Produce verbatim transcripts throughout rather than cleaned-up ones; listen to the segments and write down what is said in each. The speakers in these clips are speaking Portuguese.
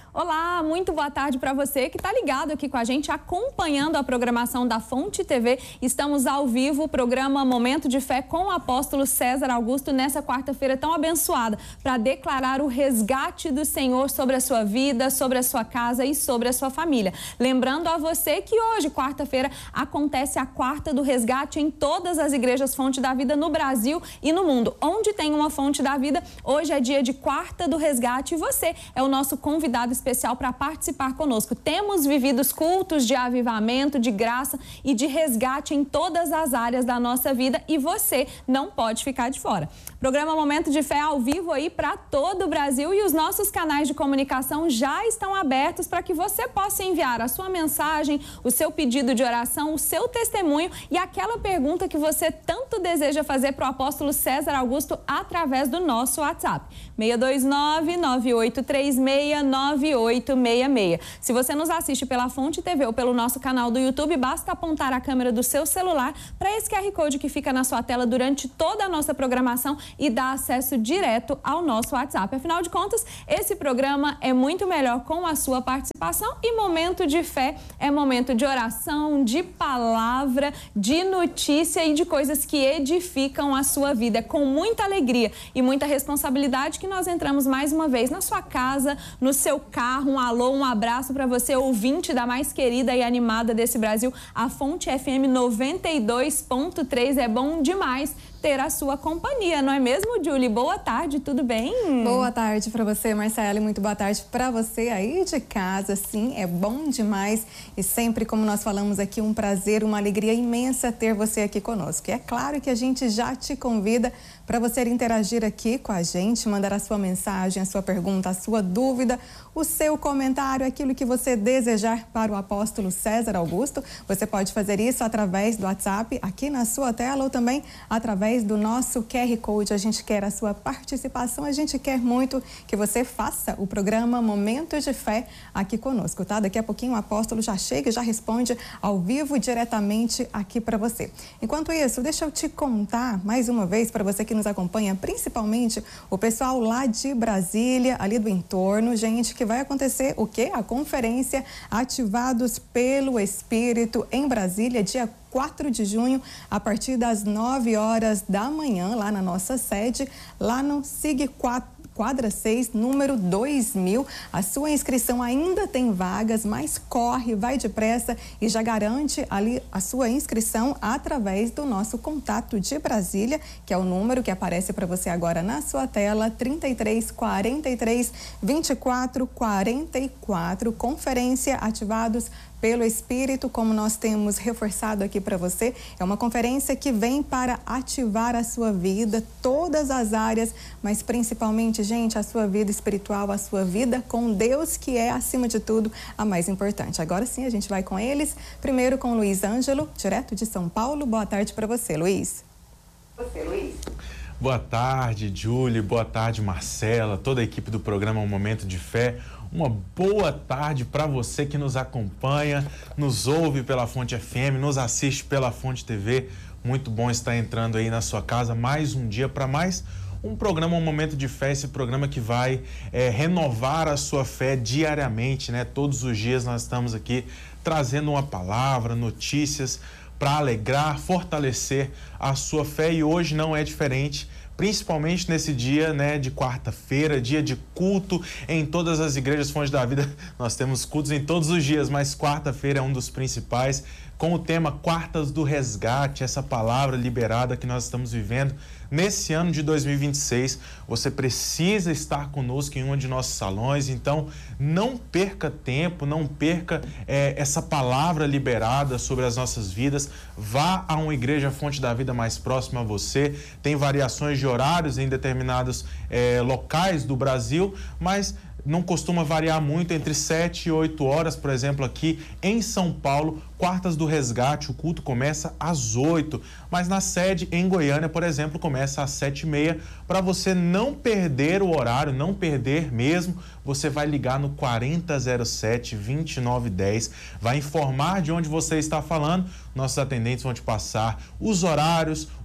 Olá, muito boa tarde para você que está ligado aqui com a gente, acompanhando a programação da Fonte T V. Estamos ao vivo, o programa Momento de Fé com o apóstolo César Augusto, nessa quarta-feira tão abençoada, para declarar o resgate do Senhor sobre a sua vida, sobre a sua casa e sobre a sua família. Lembrando a você que hoje, quarta-feira, acontece a quarta do resgate em todas as igrejas Fonte da Vida no Brasil e no mundo. Onde tem uma Fonte da Vida, hoje é dia de quarta do resgate e você é o nosso convidado especial especial para participar conosco. Temos vivido os cultos de avivamento, de graça e de resgate em todas as áreas da nossa vida e você não pode ficar de fora. Programa Momento de Fé ao vivo aí para todo o Brasil e os nossos canais de comunicação já estão abertos para que você possa enviar a sua mensagem, o seu pedido de oração, o seu testemunho e aquela pergunta que você tanto deseja fazer para o apóstolo César Augusto através do nosso WhatsApp. seis dois nove, nove oito três seis, nove oito seis seis. Se você nos assiste pela Fonte T V ou pelo nosso canal do YouTube, basta apontar a câmera do seu celular para esse Q R Code que fica na sua tela durante toda a nossa programação e dá acesso direto ao nosso WhatsApp. Afinal de contas, esse programa é muito melhor com a sua participação e Momento de Fé é momento de oração, de palavra, de notícia e de coisas que edificam a sua vida. É com muita alegria e muita responsabilidade que nós entramos mais uma vez na sua casa, no seu carro. Um alô, um abraço para você, ouvinte da mais querida e animada desse Brasil, a Fonte F M noventa e dois ponto três. É bom demais ter a sua companhia, não é mesmo, Julie? Boa tarde, tudo bem? Boa tarde para você, Marcela, e muito boa tarde para você aí de casa. Sim, é bom demais e sempre, como nós falamos aqui, um prazer, uma alegria imensa ter você aqui conosco. E é claro que a gente já te convida para você interagir aqui com a gente, mandar a sua mensagem, a sua pergunta, a sua dúvida, o seu comentário, aquilo que você desejar para o apóstolo César Augusto. Você pode fazer isso através do WhatsApp aqui na sua tela ou também através do nosso Q R Code. A gente quer a sua participação, a gente quer muito que você faça o programa Momento de Fé aqui conosco, tá? Daqui a pouquinho o apóstolo já chega e já responde ao vivo diretamente aqui para você. Enquanto isso, deixa eu te contar mais uma vez para você que nos acompanha, principalmente o pessoal lá de Brasília, ali do entorno, gente, que vai acontecer o quê? A conferência Ativados pelo Espírito em Brasília, dia quatro de junho, a partir das nove horas da manhã, lá na nossa sede, lá no S I G quatro. Quadra seis, número dois mil. A sua inscrição ainda tem vagas, mas corre, vai depressa e já garante ali a sua inscrição através do nosso contato de Brasília, que é o número que aparece para você agora na sua tela, trinta e três, quarenta e três, vinte e quatro, quarenta e quatro. Conferência Ativados pelo Espírito, como nós temos reforçado aqui para você, é uma conferência que vem para ativar a sua vida, todas as áreas, mas principalmente, gente, a sua vida espiritual, a sua vida com Deus, que é, acima de tudo, a mais importante. Agora sim, a gente vai com eles, primeiro com Luiz Ângelo, direto de São Paulo. Boa tarde para você, Luiz. Você, Luiz. Boa tarde, Julie, boa tarde, Marcela, toda a equipe do programa Momento de Fé. Uma boa tarde para você que nos acompanha, nos ouve pela Fonte F M, nos assiste pela Fonte T V. Muito bom estar entrando aí na sua casa mais um dia para mais um programa, um Momento de Fé, esse programa que vai é, renovar a sua fé diariamente, né? Todos os dias nós estamos aqui trazendo uma palavra, notícias para alegrar, fortalecer a sua fé e hoje não é diferente. Principalmente nesse dia, né, de quarta-feira, dia de culto em todas as igrejas Fonte da Vida. Nós temos cultos em todos os dias, mas quarta-feira é um dos principais, com o tema Quartas do Resgate, essa palavra liberada que nós estamos vivendo nesse ano de dois mil e vinte e seis. Você precisa estar conosco em um de nossos salões, então não perca tempo, não perca é, essa palavra liberada sobre as nossas vidas. Vá a uma igreja Fonte da Vida mais próxima a você. Tem variações de horários em determinados é, locais do Brasil, mas não costuma variar muito, entre sete e oito horas, por exemplo, aqui em São Paulo, Quartas do Resgate, o culto começa às oito, mas na sede em Goiânia, por exemplo, começa às sete e meia. Para você não perder o horário, não perder mesmo, você vai ligar no quarenta zero sete, vinte e nove dez, vai informar de onde você está falando, nossos atendentes vão te passar os horários,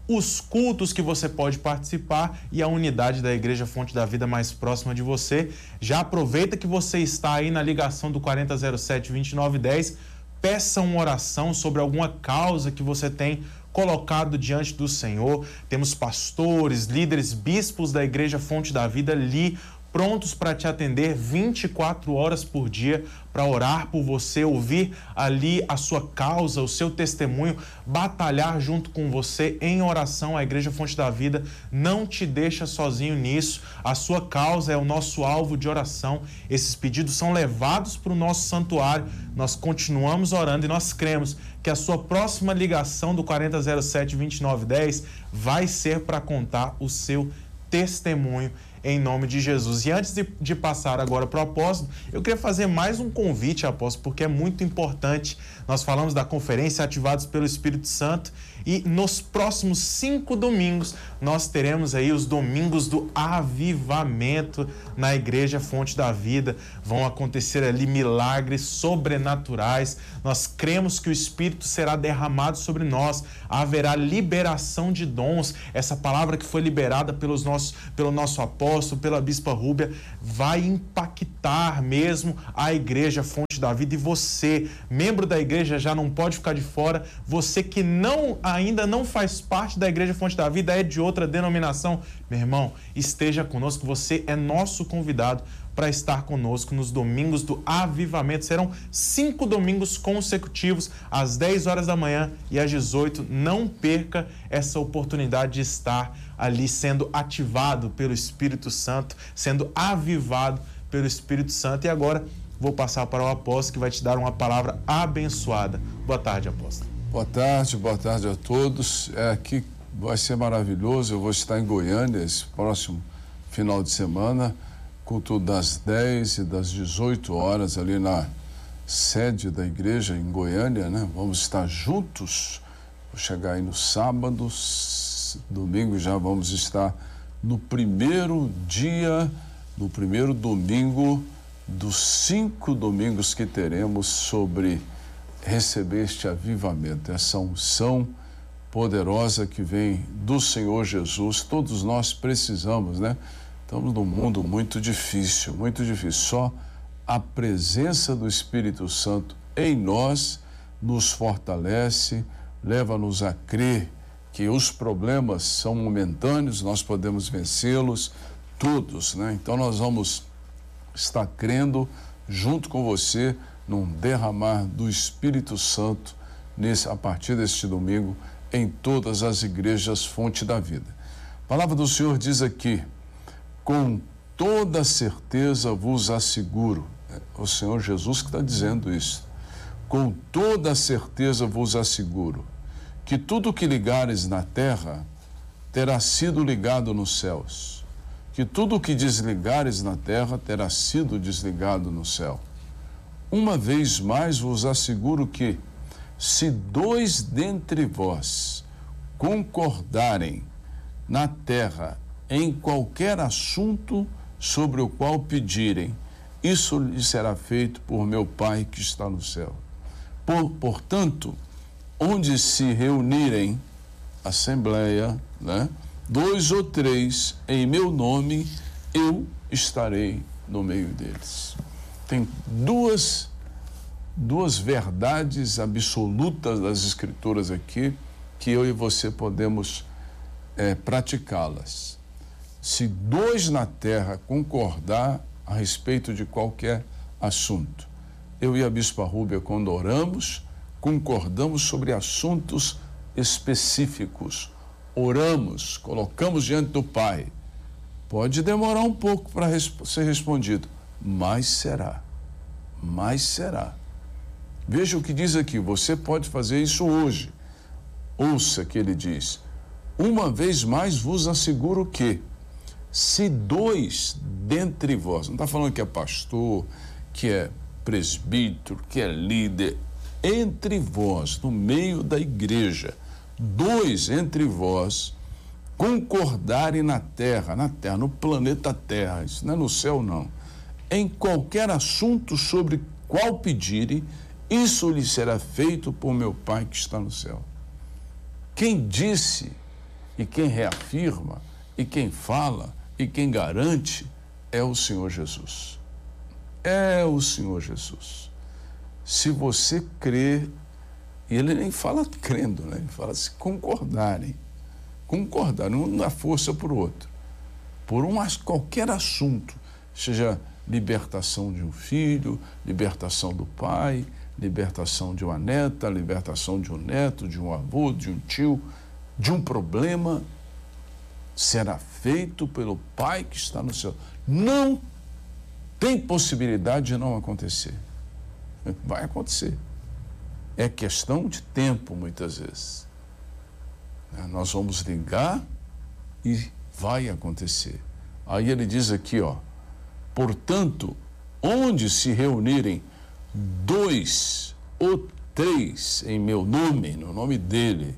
os cultos que você pode participar e a unidade da Igreja Fonte da Vida mais próxima de você. Já aproveita que você está aí na ligação do quarenta zero sete, vinte e nove dez, peça uma oração sobre alguma causa que você tem colocado diante do Senhor. Temos pastores, líderes, bispos da Igreja Fonte da Vida ali, prontos para te atender vinte e quatro horas por dia, para orar por você, ouvir ali a sua causa, o seu testemunho, batalhar junto com você em oração. A Igreja Fonte da Vida não te deixa sozinho nisso. A sua causa é o nosso alvo de oração. Esses pedidos são levados para o nosso santuário. Nós continuamos orando e nós cremos que a sua próxima ligação do quarenta zero sete, vinte e nove dez vai ser para contar o seu testemunho em nome de Jesus. E antes de, de passar agora para o apóstolo, eu queria fazer mais um convite, apóstolo, porque é muito importante. Nós falamos da conferência Ativados pelo Espírito Santo e nos próximos cinco domingos nós teremos aí os domingos do avivamento na Igreja Fonte da Vida. Vão acontecer ali milagres sobrenaturais. Nós cremos que o Espírito será derramado sobre nós. Haverá liberação de dons. Essa palavra que foi liberada pelos nossos, pelo nosso apóstolo, pela Bispa Rúbia, vai impactar mesmo a Igreja Fonte da Vida. E você, membro da igreja, já não pode ficar de fora. Você que não, ainda não faz parte da Igreja Fonte da Vida, é de outra denominação, meu irmão, esteja conosco. Você é nosso convidado para estar conosco nos domingos do avivamento. Serão cinco domingos consecutivos, às dez horas da manhã e às dezoito. Não perca essa oportunidade de estar ali sendo ativado pelo Espírito Santo, sendo avivado pelo Espírito Santo. E agora vou passar para o apóstolo, que vai te dar uma palavra abençoada. Boa tarde, apóstolo. Boa tarde, boa tarde a todos. É, aqui vai ser maravilhoso. Eu vou estar em Goiânia esse próximo final de semana, culto das dez e das dezoito horas ali na sede da igreja em Goiânia, né? Vamos estar juntos. Vou chegar aí no sábado, domingo já vamos estar no primeiro dia, no primeiro domingo dos cinco domingos que teremos sobre receber este avivamento, essa unção poderosa que vem do Senhor Jesus. Todos nós precisamos, né? Estamos num mundo muito difícil, muito difícil. Só a presença do Espírito Santo em nós nos fortalece, leva-nos a crer que os problemas são momentâneos, nós podemos vencê-los todos, né? Então nós vamos estar crendo junto com você num derramar do Espírito Santo nesse, a partir deste domingo em todas as igrejas Fonte da Vida. A palavra do Senhor diz aqui: com toda certeza vos asseguro, é o Senhor Jesus que está dizendo isso, com toda certeza vos asseguro, que tudo que ligares na terra terá sido ligado nos céus, que tudo que desligares na terra terá sido desligado no céu. Uma vez mais vos asseguro que, se dois dentre vós concordarem na terra em qualquer assunto sobre o qual pedirem, isso lhe será feito por meu Pai que está no céu. Por, portanto, onde se reunirem, assembleia, né, dois ou três em meu nome, eu estarei no meio deles. Tem duas, duas verdades absolutas das Escrituras aqui que eu e você podemos é, praticá-las. Se dois na terra concordar a respeito de qualquer assunto, eu e a Bispa Rúbia, quando oramos, concordamos sobre assuntos específicos. Oramos, colocamos diante do Pai. Pode demorar um pouco para resp- ser respondido, mas será, mas será. Veja o que diz aqui, você pode fazer isso hoje. Ouça que ele diz: uma vez mais vos asseguro que, se dois dentre vós, não está falando que é pastor, que é presbítero, que é líder, entre vós, no meio da igreja, dois entre vós concordarem na terra, na terra, no planeta Terra, isso não é no céu não, em qualquer assunto sobre qual pedirem, isso lhe será feito por meu Pai que está no céu. Quem disse E quem reafirma, e quem fala, e quem garante é o Senhor Jesus. É o Senhor Jesus. Se você crer, e ele nem fala crendo, né? Ele fala se concordarem. Concordar, não dá força para o outro. Por um, qualquer assunto, seja libertação de um filho, libertação do pai, libertação de uma neta, libertação de um neto, de um avô, de um tio, de um problema, será feito pelo Pai que está no céu. Não tem possibilidade de não acontecer. Vai acontecer. É questão de tempo, muitas vezes. Nós vamos ligar e vai acontecer. Aí ele diz aqui, ó, portanto, onde se reunirem dois ou três em meu nome, no nome dele,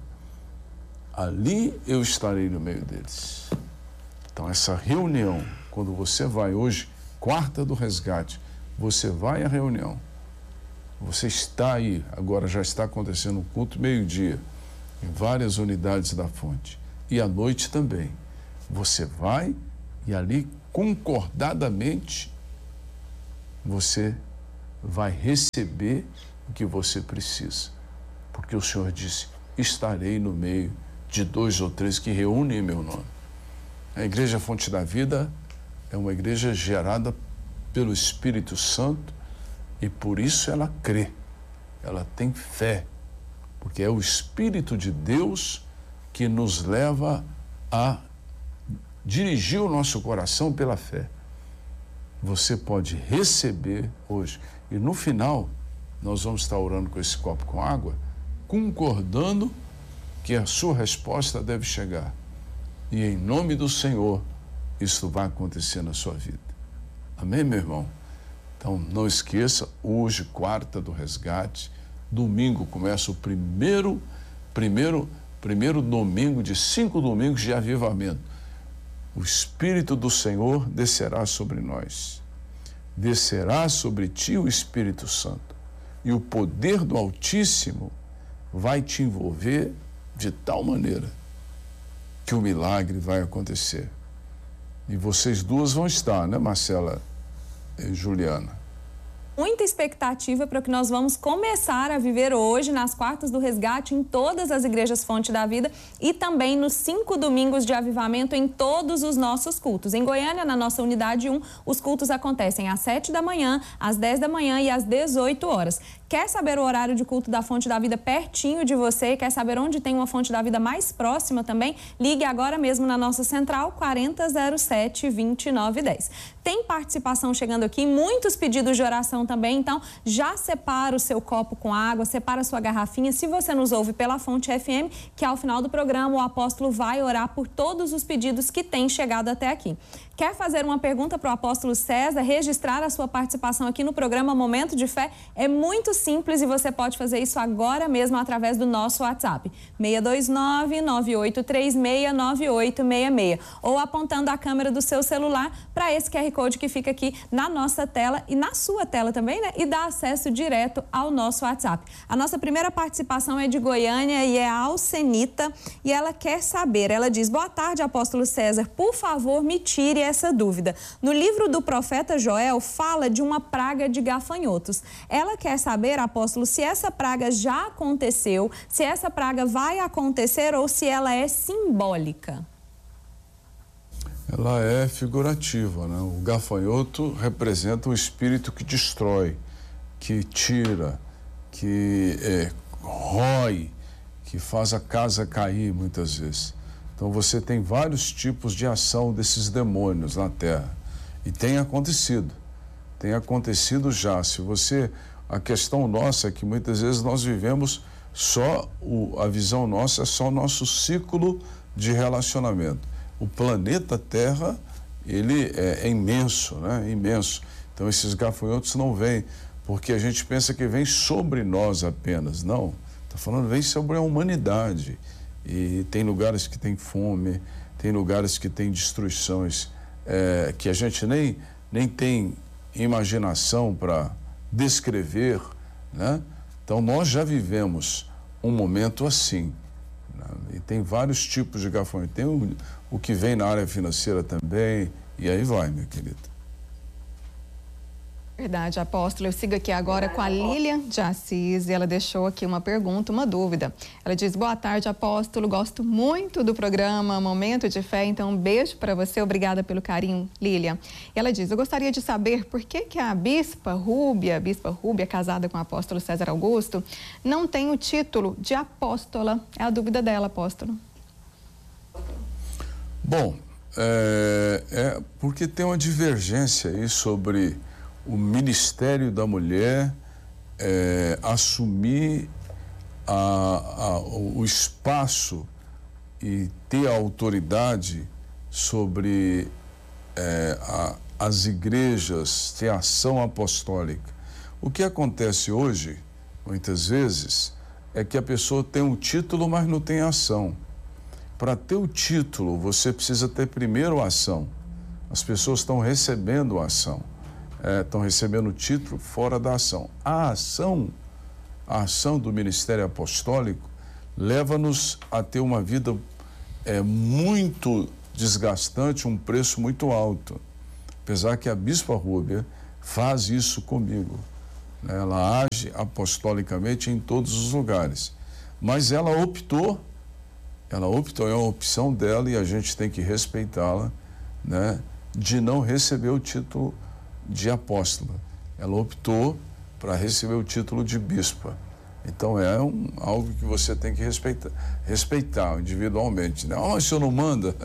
ali eu estarei no meio deles. Então, essa reunião, quando você vai hoje, quarta do resgate, você vai à reunião, você está aí, agora já está acontecendo um culto meio-dia, em várias unidades da fonte, e à noite também. Você vai e ali, concordadamente, você vai receber o que você precisa. Porque o Senhor disse, estarei no meio de dois ou três que reúnem em meu nome. A Igreja Fonte da Vida é uma igreja gerada pelo Espírito Santo e por isso ela crê, ela tem fé, porque é o Espírito de Deus que nos leva a dirigir o nosso coração pela fé. Você pode receber hoje e no final nós vamos estar orando com esse copo com água, concordando que a sua resposta deve chegar. E em nome do Senhor, isso vai acontecer na sua vida. Amém, meu irmão? Então, não esqueça, hoje, quarta do resgate, domingo começa o primeiro, primeiro, primeiro domingo de cinco domingos de avivamento. O Espírito do Senhor descerá sobre nós. Descerá sobre ti o Espírito Santo. E o poder do Altíssimo vai te envolver de tal maneira que o milagre vai acontecer. E vocês duas vão estar, né, Marcela e Juliana? Muita expectativa para o que nós vamos começar a viver hoje nas quartas do resgate em todas as igrejas Fonte da Vida e também nos cinco domingos de avivamento em todos os nossos cultos. Em Goiânia, na nossa unidade um, os cultos acontecem às sete da manhã, às dez da manhã e às dezoito horas. Quer saber o horário de culto da Fonte da Vida pertinho de você? Quer saber onde tem uma Fonte da Vida mais próxima também? Ligue agora mesmo na nossa central quarenta zero sete, vinte e nove dez. Tem participação chegando aqui, muitos pedidos de oração também, então já separa o seu copo com água, separa a sua garrafinha. Se você nos ouve pela Fonte F M, que ao final do programa o apóstolo vai orar por todos os pedidos que têm chegado até aqui. Quer fazer uma pergunta para o apóstolo César, registrar a sua participação aqui no programa Momento de Fé? É muito simples e você pode fazer isso agora mesmo através do nosso WhatsApp, seis dois nove, nove oito três seis, nove oito seis seis, ou apontando a câmera do seu celular para esse Q R Code que fica aqui na nossa tela e na sua tela também, né? E dá acesso direto ao nosso WhatsApp. A nossa primeira participação é de Goiânia e é a Alcenita e ela quer saber, ela diz, boa tarde, apóstolo César, por favor, me tire essa dúvida. No livro do profeta Joel, fala de uma praga de gafanhotos. Ela quer saber, apóstolo, se essa praga já aconteceu, se essa praga vai acontecer ou se ela é simbólica. Ela é figurativa, né? O gafanhoto representa o espírito que destrói, que tira, que é, rói, que faz a casa cair muitas vezes. Então você tem vários tipos de ação desses demônios na terra. E tem acontecido, tem acontecido já. Se você, a questão nossa é que muitas vezes nós vivemos só, o, a visão nossa é só o nosso ciclo de relacionamento. O planeta Terra, ele é, é imenso, né? É imenso. Então esses gafanhotos não vêm, porque a gente pensa que vem sobre nós apenas. Não, está falando, vem sobre a humanidade. E tem lugares que tem fome, tem lugares que tem destruições, é, que a gente nem, nem tem imaginação para descrever, né? Então nós já vivemos um momento assim, né? tem vários tipos de gafanhoto. Tem o, o que vem na área financeira também, e aí vai, minha querida. Verdade, apóstolo. Eu sigo aqui agora com a Lilian de Assis e ela deixou aqui uma pergunta, uma dúvida. Ela diz: boa tarde, apóstolo. Gosto muito do programa Momento de Fé, então um beijo para você. Obrigada pelo carinho, Lilian. E ela diz: eu gostaria de saber por que que a bispa Rúbia, a bispa Rúbia, casada com o apóstolo César Augusto, não tem o título de apóstola. É a dúvida dela, apóstolo. Bom, é, é porque tem uma divergência aí sobre o ministério da mulher é, assumir a, a, o espaço e ter a autoridade sobre é, a, as igrejas, ter ação apostólica. O que acontece hoje, muitas vezes, é que a pessoa tem um título, mas não tem ação. Para ter o título, você precisa ter primeiro a ação. As pessoas estão recebendo a ação. Estão é, recebendo o título fora da ação. A ação, a ação do ministério apostólico leva-nos a ter uma vida é, muito desgastante, um preço muito alto. Apesar que a bispa Rúbia faz isso comigo. Né? Ela age apostolicamente em todos os lugares. Mas ela optou, ela optou, é uma opção dela e a gente tem que respeitá-la, né? De não receber o título de apóstola. Ela optou para receber o título de bispa. Então é um, algo que você tem que respeitar, respeitar individualmente. Né? Oh, o senhor não manda?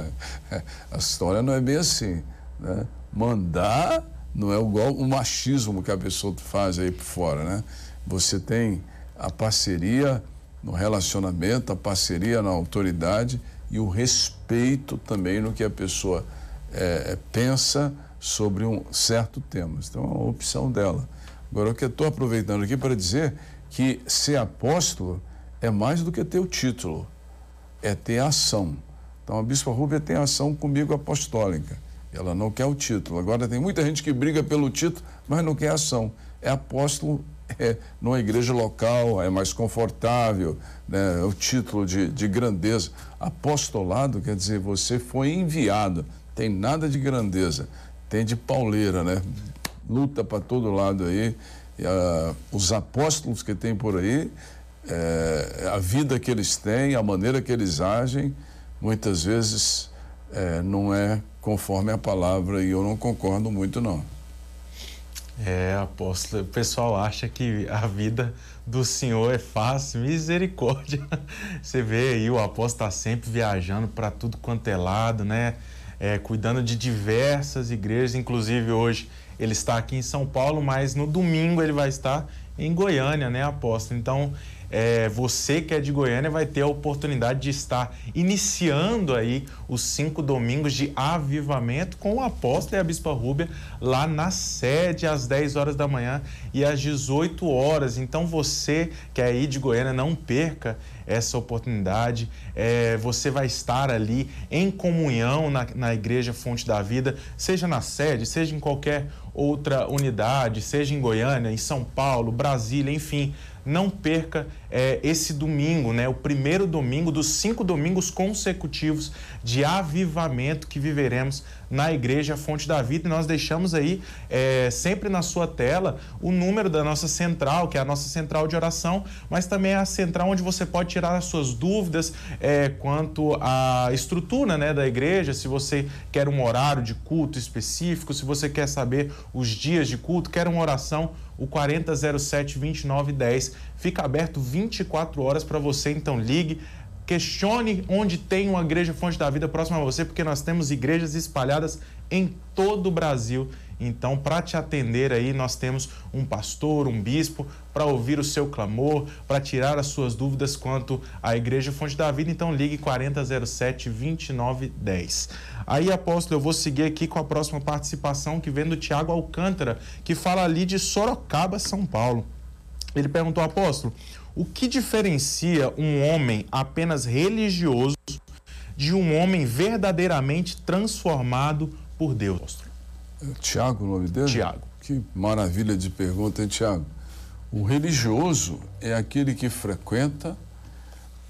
A história não é bem assim. Né? Mandar não é igual o machismo que a pessoa faz aí por fora. Né? Você tem a parceria no relacionamento, a parceria na autoridade e o respeito também no que a pessoa é, pensa sobre um certo tema. Então, é uma opção dela. Agora, o que eu estou aproveitando aqui para dizer que ser apóstolo é mais do que ter o título, é ter ação. Então, a bispa Rúbia tem ação comigo apostólica. Ela não quer o título. Agora, tem muita gente que briga pelo título, mas não quer ação. É apóstolo é, numa igreja local, é mais confortável, né? O título de, de grandeza. Apostolado quer dizer, você foi enviado. Tem nada de grandeza. Tem de pauleira, né? Luta para todo lado aí. E, uh, os apóstolos que tem por aí, é, a vida que eles têm, a maneira que eles agem, muitas vezes é, não é conforme a palavra e eu não concordo muito, não. É, apóstolo, o pessoal acha que a vida do senhor é fácil, misericórdia. Você vê aí, o apóstolo está sempre viajando para tudo quanto é lado, né? É, cuidando de diversas igrejas, inclusive hoje ele está aqui em São Paulo, mas no domingo ele vai estar em Goiânia, né, apóstolo? Então, é, você que é de Goiânia vai ter a oportunidade de estar iniciando aí os cinco domingos de avivamento com o apóstolo e a bispa Rúbia lá na sede às dez horas da manhã e às dezoito horas. Então, você que é aí de Goiânia, não perca essa oportunidade. É, você vai estar ali em comunhão na, na Igreja Fonte da Vida, seja na sede, seja em qualquer outra unidade, seja em Goiânia, em São Paulo, Brasília, enfim. Não perca é, esse domingo, né? O primeiro domingo dos cinco domingos consecutivos de avivamento que viveremos na Igreja Fonte da Vida. E nós deixamos aí é, sempre na sua tela o número da nossa central, que é a nossa central de oração, mas também é a central onde você pode tirar as suas dúvidas é, quanto à estrutura, né, da igreja, se você quer um horário de culto específico, se você quer saber os dias de culto, quer uma oração, o quarenta zero sete, vinte e nove dez fica aberto vinte e quatro horas para você, então ligue, questione onde tem uma Igreja Fonte da Vida próxima a você, porque nós temos igrejas espalhadas em todo o Brasil. Então, para te atender aí, nós temos um pastor, um bispo, para ouvir o seu clamor, para tirar as suas dúvidas quanto à Igreja Fonte da Vida. Então, ligue quarenta zero sete, vinte e nove dez. Aí, apóstolo, eu vou seguir aqui com a próxima participação, que vem do Tiago Alcântara, que fala ali de Sorocaba, São Paulo. Ele perguntou, apóstolo, o que diferencia um homem apenas religioso de um homem verdadeiramente transformado por Deus? Tiago, o nome dele? Tiago. Que maravilha de pergunta, hein, Tiago? O religioso é aquele que frequenta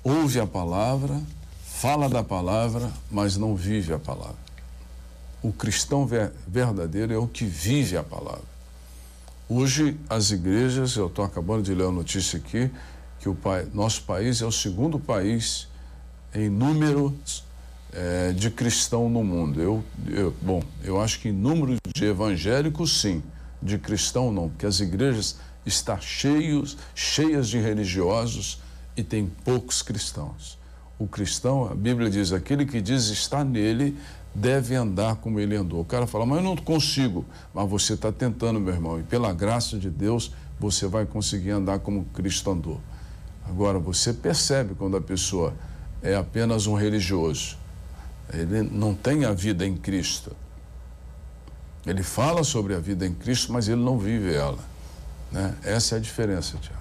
ouve a palavra, fala da palavra, mas não vive a palavra. O cristão verdadeiro é o que vive a palavra. Hoje, as igrejas, eu estou acabando de ler a notícia aqui, que o pai, nosso país é o segundo país em números é, de cristão no mundo. Eu, eu, bom, eu acho que em número de evangélicos, sim, de cristão não, porque as igrejas estão cheios, cheias de religiosos e tem poucos cristãos. O cristão, a Bíblia diz, aquele que diz estar nele, deve andar como ele andou. O cara fala, mas eu não consigo. Mas você está tentando, meu irmão, e pela graça de Deus, você vai conseguir andar como Cristo andou. Agora, você percebe quando a pessoa é apenas um religioso. Ele não tem a vida em Cristo. Ele fala sobre a vida em Cristo, mas ele não vive ela, né? Essa é a diferença, Tiago.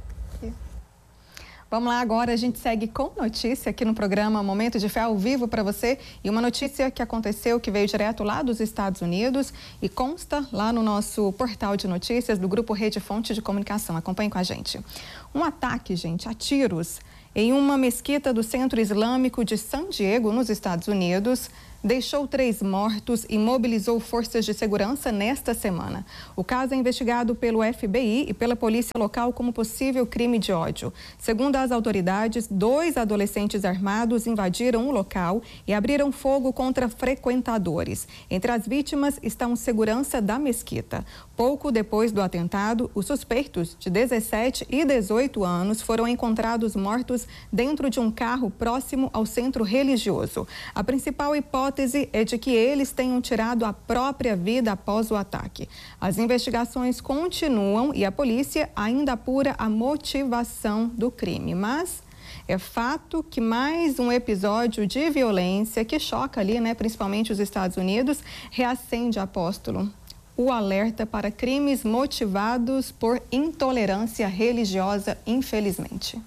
Vamos lá, agora a gente segue com notícia aqui no programa Momento de Fé ao vivo para você. E uma notícia que aconteceu, que veio direto lá dos Estados Unidos e consta lá no nosso portal de notícias do Grupo Rede Fonte de Comunicação. Acompanhe com a gente. Um ataque, gente, a tiros em uma mesquita do Centro Islâmico de San Diego, nos Estados Unidos, deixou três mortos e mobilizou forças de segurança nesta semana. O caso é investigado pelo F B I e pela polícia local como possível crime de ódio. Segundo as autoridades, dois adolescentes armados invadiram o local e abriram fogo contra frequentadores. Entre as vítimas estão segurança da mesquita. Pouco depois do atentado, os suspeitos de dezessete e dezoito anos foram encontrados mortos dentro de um carro próximo ao centro religioso. A principal hipótese A hipótese é de que eles tenham tirado a própria vida após o ataque. As investigações continuam e a polícia ainda apura a motivação do crime. Mas é fato que mais um episódio de violência que choca ali, né, principalmente os Estados Unidos, reacende, apóstolo, o alerta para crimes motivados por intolerância religiosa, infelizmente.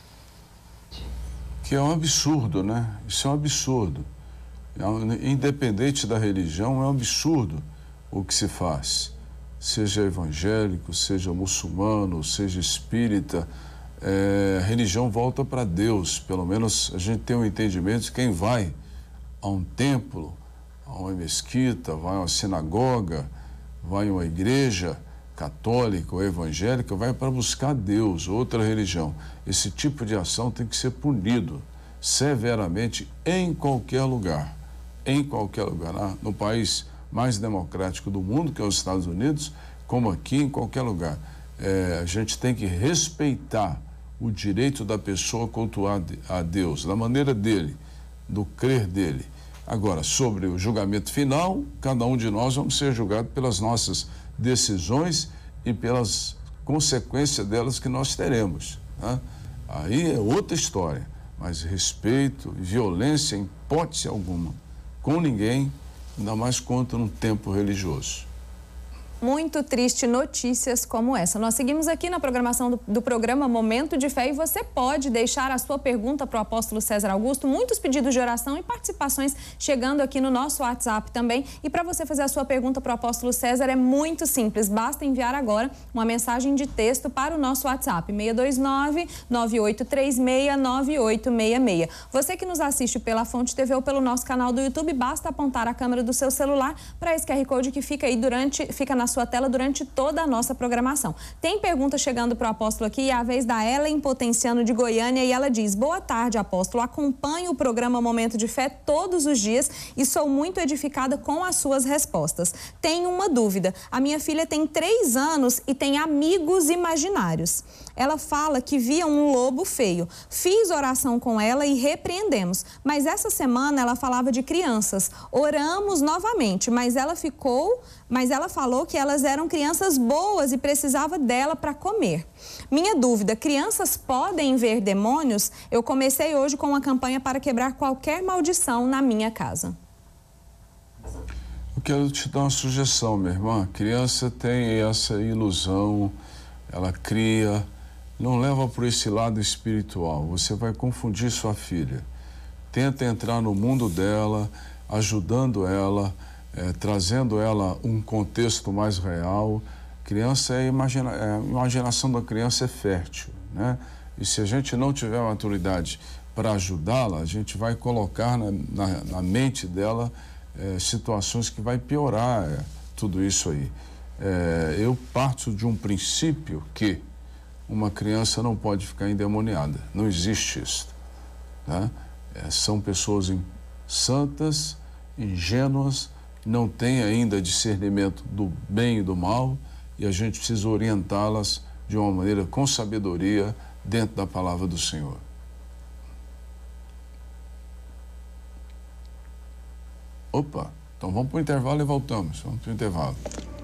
Que é um absurdo, né? Isso é um absurdo. Independente da religião, é um absurdo o que se faz. Seja evangélico, seja muçulmano, seja espírita, é, a religião volta para Deus. Pelo menos a gente tem um entendimento de quem vai a um templo, a uma mesquita, vai a uma sinagoga, vai a uma igreja católica ou evangélica, vai para buscar Deus, outra religião. Esse tipo de ação tem que ser punido severamente em qualquer lugar. Em qualquer lugar, no país mais democrático do mundo, que é os Estados Unidos, como aqui, em qualquer lugar. É, a gente tem que respeitar o direito da pessoa cultuar a Deus, da maneira dele, do crer dele. Agora, sobre o julgamento final, cada um de nós vamos ser julgado pelas nossas decisões e pelas consequências delas que nós teremos, né? Aí é outra história, mas respeito e violência em hipótese alguma com ninguém, ainda mais contra um tempo religioso. Muito triste notícias como essa. Nós seguimos aqui na programação do, do programa Momento de Fé e você pode deixar a sua pergunta para o apóstolo César Augusto. Muitos pedidos de oração e participações chegando aqui no nosso WhatsApp também. E para você fazer a sua pergunta para o apóstolo César é muito simples. Basta enviar agora uma mensagem de texto para o nosso WhatsApp, seis dois nove, nove oito três seis, nove oito seis seis. Você que nos assiste pela Fonte T V ou pelo nosso canal do YouTube, basta apontar a câmera do seu celular para esse Q R Code que fica aí durante, fica na sua tela durante toda a nossa programação. Tem pergunta chegando para o apóstolo aqui, é a vez da Ellen Potenciano de Goiânia e ela diz: boa tarde, apóstolo, acompanho o programa Momento de Fé todos os dias e sou muito edificada com as suas respostas. Tenho uma dúvida, a minha filha tem três anos e tem amigos imaginários. Ela fala que via um lobo feio. Fiz oração com ela e repreendemos, mas essa semana ela falava de crianças. Oramos novamente, mas ela ficou, mas ela falou que elas eram crianças boas e precisava dela para comer. Minha dúvida, crianças podem ver demônios? Eu comecei hoje com uma campanha para quebrar qualquer maldição na minha casa. Eu quero te dar uma sugestão, minha irmã. A criança tem essa ilusão, ela cria, não leva por esse lado espiritual. Você vai confundir sua filha. Tenta entrar no mundo dela, ajudando ela, é, trazendo ela um contexto mais real. Criança é, imagina, é a imaginação da criança é fértil, né? E se a gente não tiver maturidade para ajudá-la, a gente vai colocar na, na, na mente dela é, situações que vai piorar é, tudo isso aí. É, eu parto de um princípio que uma criança não pode ficar endemoniada. Não existe isso. Tá? É, são pessoas santas, ingênuas, não têm ainda discernimento do bem e do mal, e a gente precisa orientá-las de uma maneira com sabedoria dentro da palavra do Senhor. Opa, então vamos para o intervalo e voltamos. Vamos para o intervalo.